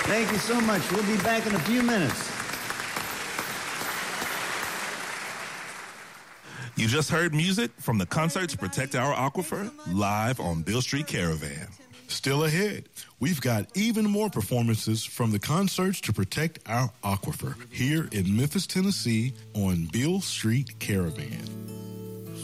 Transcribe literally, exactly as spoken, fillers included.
Thank you so much. We'll be back in a few minutes. You just heard music from the Concert to Protect Our Aquifer live on Beale Street Caravan. Still ahead, we've got even more performances from the Concerts to Protect Our Aquifer here in Memphis, Tennessee on Beale Street Caravan.